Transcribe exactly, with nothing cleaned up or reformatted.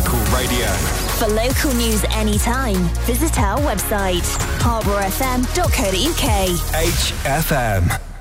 local radio. For local news anytime, visit our website, harbour f m dot co dot u k. H F M.